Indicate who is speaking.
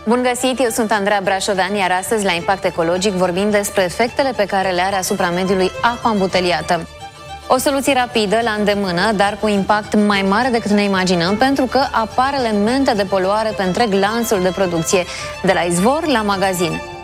Speaker 1: Bun găsit, eu sunt Andreea Brașovean, iar astăzi la Impact Ecologic vorbim despre efectele pe care le are asupra mediului apa îmbuteliată. O soluție rapidă, la îndemână, dar cu impact mai mare decât ne imaginăm, pentru că apar elemente de poluare pe întreg lanțul de producție, de la izvor la magazin.